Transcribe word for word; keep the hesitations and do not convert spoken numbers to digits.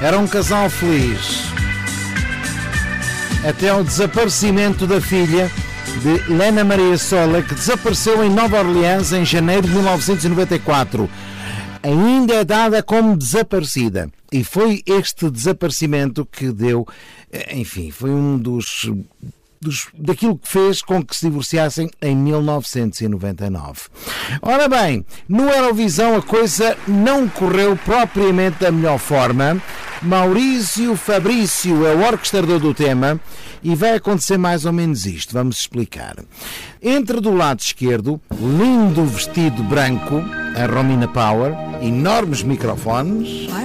Era um casal feliz. Até ao desaparecimento da filha de Lena Maria Sola, que desapareceu em Nova Orleans em janeiro de mil novecentos e noventa e quatro. Ainda é dada como desaparecida. E foi este desaparecimento que deu, enfim, foi um dos... Dos, daquilo que fez com que se divorciassem em mil novecentos e noventa e nove. Ora bem, no Eurovisão a coisa não correu propriamente da melhor forma. Maurício Fabrício é o orquestrador do tema e vai acontecer mais ou menos isto. Vamos explicar. Entra do lado esquerdo, lindo vestido branco, a Romina Power, enormes microfones.